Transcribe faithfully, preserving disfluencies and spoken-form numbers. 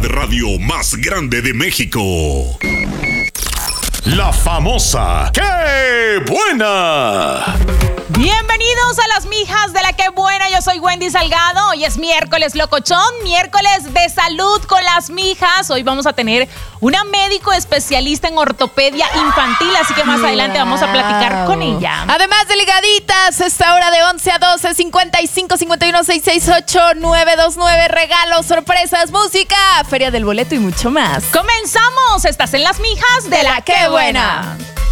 de radio más grande de México. La famosa ¡Qué buena! Bienvenidos a las mijas de la Qué Buena. Yo soy Wendy Salgado. Hoy es miércoles locochón, miércoles de salud con las mijas. Hoy vamos a tener una médico especialista en ortopedia infantil, así que más wow. adelante vamos a platicar con ella. Además de ligaditas, esta hora de once a doce, cincuenta y cinco, cincuenta y uno, seiscientos sesenta y ocho, novecientos veintinueve, regalos, sorpresas, música, feria del boleto y mucho más. ¡Comenzamos! Estás en las mijas de, de la Qué Buena. buena.